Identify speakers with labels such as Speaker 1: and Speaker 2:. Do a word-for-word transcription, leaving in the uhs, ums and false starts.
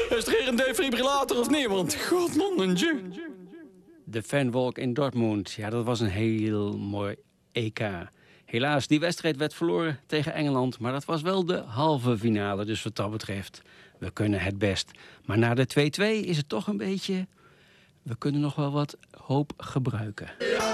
Speaker 1: Is er hier een defibrillator of niet? Want godmannetje.
Speaker 2: De fanwalk in Dortmund, ja, dat was een heel mooi E K. Helaas, die wedstrijd werd verloren tegen Engeland, maar dat was wel de halve finale. Dus wat dat betreft, we kunnen het best. Maar na de twee twee is het toch een beetje... We kunnen nog wel wat hoop gebruiken.